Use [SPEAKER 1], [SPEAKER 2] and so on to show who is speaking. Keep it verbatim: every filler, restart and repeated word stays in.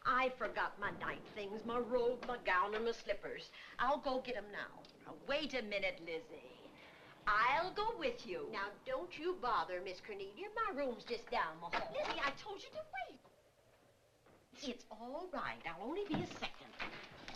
[SPEAKER 1] I forgot my night things, my robe, my gown, and my slippers. I'll go get 'em now.
[SPEAKER 2] Now, wait a minute, Lizzie. I'll go with you.
[SPEAKER 1] Now, don't you bother, Miss Cornelia. My room's just down the hall.
[SPEAKER 2] Lizzie, I told you to wait. It's all right. I'll only be a second.